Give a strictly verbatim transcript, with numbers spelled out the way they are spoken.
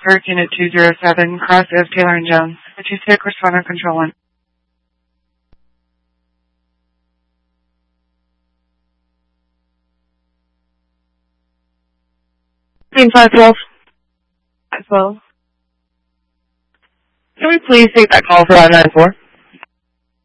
Pittsburgh, Unit two zero seven, Cross of Taylor and Jones. Acoustic responder control one. Team five twelve. five twelve. Can we please take that call for five nine four?